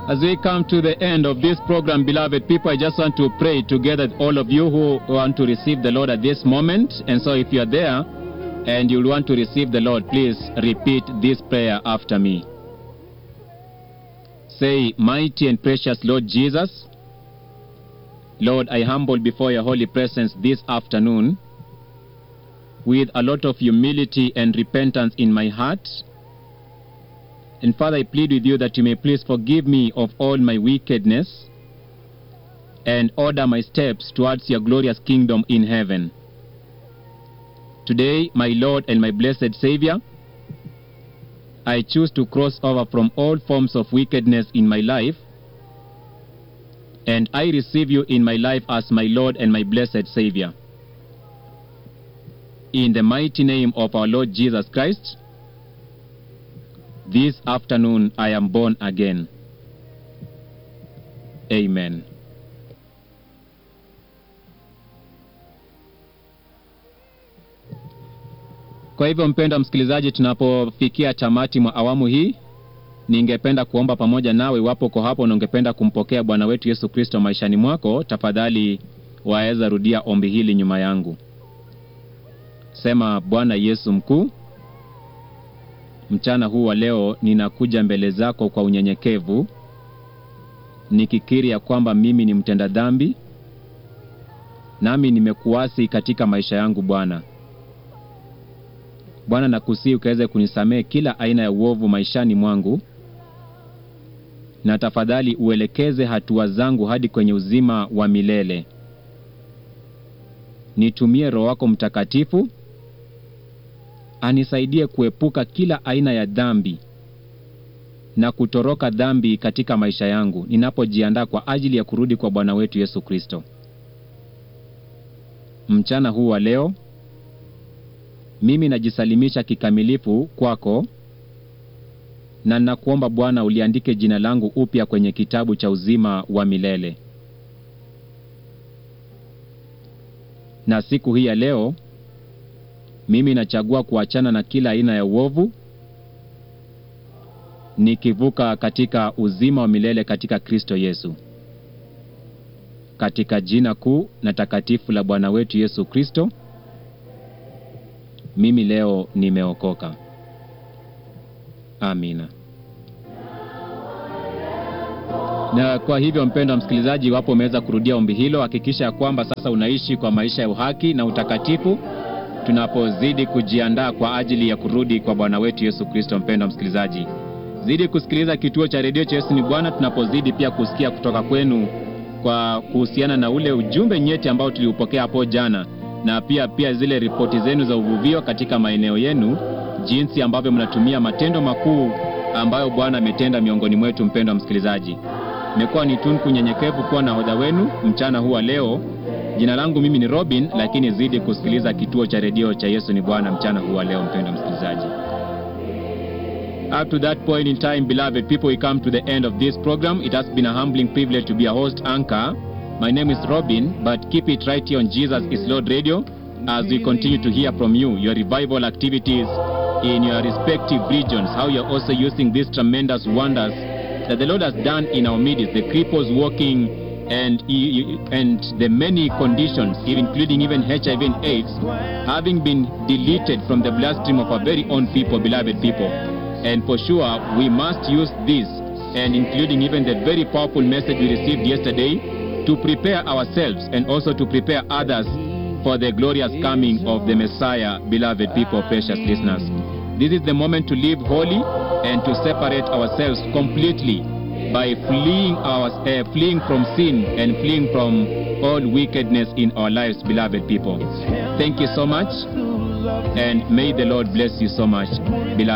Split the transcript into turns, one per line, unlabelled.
As we come to the end of this program, beloved people, I just want to pray together, all of you who want to receive the Lord at this moment. And so if you are there and you want to receive the Lord, please repeat this prayer after me. Say, mighty and precious Lord Jesus, Lord, I humble before your holy presence this afternoon with a lot of humility and repentance in my heart. And Father, I plead with you that you may please forgive me of all my wickedness and order my steps towards your glorious kingdom in heaven. Today, my Lord and my blessed Savior, I choose to cross over from all forms of wickedness in my life, and I receive you in my life as my Lord and my blessed Savior. In the mighty name of our Lord Jesus Christ, this afternoon I am born again. Amen. Kwa hivyo mpendwa msikilizaji, tunapofikia tamati mwa awamu hii, ningependa kuomba pamoja nawe. Iwapo uko hapo na ungependa kumpokea Bwana wetu Yesu Kristo maishani mwako, tafadhali waweza rudia ombi hili nyuma yangu. Sema, Bwana Yesu mkuu, mchana huu wa leo ninakuja mbele zako kwa unyenyekevu, nikikiri ya kwamba mimi ni mtenda dhambi, nami nimekuasi katika maisha yangu Bwana. Bwana, nakusihi ukaweze kunisamehe kila aina ya uovu maishani mwangu, na tafadhali uelekeze hatua zangu hadi kwenye uzima wa milele. Nitumie Roho wako Mtakatifu anisaidie kuepuka kila aina ya dhambi na kutoroka dhambi katika maisha yangu ninapojiandaa kwa ajili ya kurudi kwa Bwana wetu Yesu Kristo. Mchana huu wa leo, mimi najisalimisha kikamilifu kwako, na ninakuomba Bwana uliandike jina langu upya kwenye kitabu cha uzima wa milele. Na siku hii ya leo, mimi nachagua kuachana na kila aina ya uovu, nikivuka katika uzima wa milele katika Kristo Yesu. Katika jina kuu na takatifu la Bwana wetu Yesu Kristo, mimi leo nimeokoka. Amina. Na kwa hivyo mpendwa msikilizaji, wapo umeweza kurudia ombi hilo, hakikisha kwamba sasa unaishi kwa maisha ya uhaki na utakatifu tunapozidi kujiandaa kwa ajili ya kurudi kwa Bwana wetu Yesu Kristo. Mpendwa msikilizaji, zidi kusikiliza kituo cha redio cha Yesu ni Bwana, tunapozidi pia kusikia kutoka kwenu kwa kuhusiana na ule ujumbe nyeti ambao tuliupokea hapo jana, na pia zile ripoti zenu za uvuvio katika maeneo yenu, jinsi ambavyo mnatumia matendo makuu ambayo Bwana ametenda miongoni mwetu. Mpendwa msikilizaji, nimekuwa ni tunku nyenyekevu kuwa nahodha wenu mchana huu wa leo. Jina langu mimi ni Robin, lakini zidi kusikiliza kituo cha redio cha Yesu ni Bwana mchana huu wa leo. Mpendwa msikilizaji, up to that point in time, beloved people, we come to the end of this program. It has been a humbling privilege to be a host anchor. My name is Robin, but keep it right here on Jesus is Lord Radio as we continue to hear from you, your revival activities in your respective regions, how you're also using these tremendous wonders that the Lord has done in our midst, the cripples walking, and the many conditions, including even HIV and AIDS, having been deleted from the bloodstream of our very own people, beloved people. And for sure, we must use this, and including even the very powerful message we received yesterday, to prepare ourselves and also to prepare others for the glorious coming of the Messiah, beloved people, precious listeners. This is the moment to live holy and to separate ourselves completely by fleeing from sin and fleeing from all wickedness in our lives, beloved people. Thank you so much, and may the Lord bless you so much, beloved.